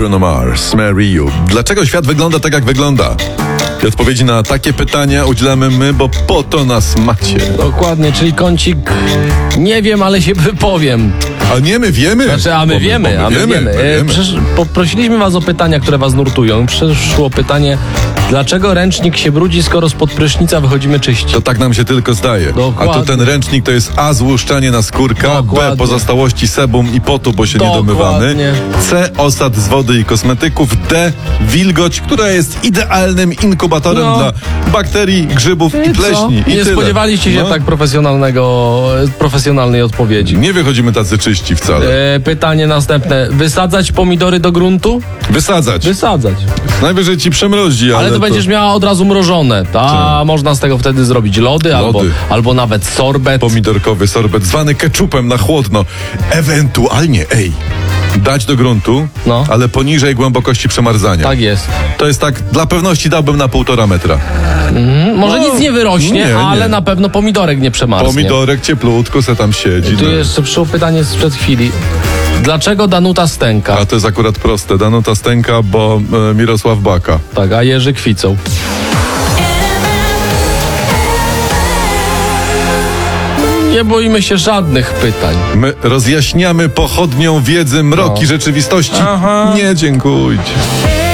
Bruno Mars, Marry You. Dlaczego świat wygląda tak, jak wygląda? I odpowiedzi na takie pytania udzielamy my, bo po to nas macie. Dokładnie, czyli kącik nie wiem, ale się wypowiem. A nie, my wiemy. Znaczy, a my wiemy. Poprosiliśmy was o pytania, które was nurtują. Przyszło pytanie, dlaczego ręcznik się brudzi, skoro spod prysznica wychodzimy czyści? To tak nam się tylko zdaje. Dokładnie. A tu ten ręcznik to jest A, złuszczanie naskórka, Dokładnie. B, pozostałości sebum i potu, bo się niedomywany, Dokładnie. C, osad z wody i kosmetyków, D, wilgoć, która jest idealnym inkubatorem dla bakterii, grzybów i pleśni. Nie I tyle. spodziewaliście się tak profesjonalnej odpowiedzi. Nie wychodzimy tacy czyści wcale. Pytanie następne. Wysadzać pomidory do gruntu? Wysadzać. Wysadzać. Najwyżej ci przemrozi, ale to będziesz miała od razu mrożone. Można z tego wtedy zrobić lody. Albo nawet sorbet. Pomidorkowy sorbet, zwany keczupem na chłodno. Ewentualnie, dać do gruntu, ale poniżej głębokości przemarzania. Tak jest. To jest tak, dla pewności dałbym na 1,5 metra. Może nic nie wyrośnie, ale na pewno pomidorek nie przemarznie. Pomidorek cieplutko se tam siedzi. Tu jeszcze przyszło pytanie sprzed chwili. Dlaczego Danuta stęka? A to jest akurat proste. Danuta stęka, bo Mirosław Baka. Tak, a Jerzy kwicą. Nie boimy się żadnych pytań. My rozjaśniamy pochodnią wiedzy mroki rzeczywistości. Nie dziękujcie.